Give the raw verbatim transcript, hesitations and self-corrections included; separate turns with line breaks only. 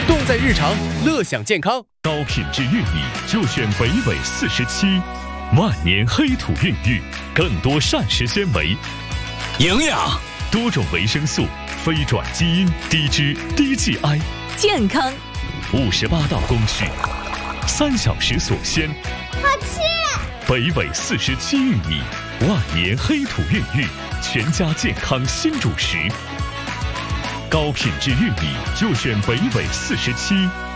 动在日常，乐享健康。
高品质玉米就选北纬四十七，万年黑土孕育，更多膳食纤维、
营养、
多种维生素、非转基因、低脂、低 G I，
健康。
五十八道工序，三小时锁鲜。
好吃。
北纬四十七玉米，万年黑土孕育，全家健康新主食。高品质玉米就选北纬四十七。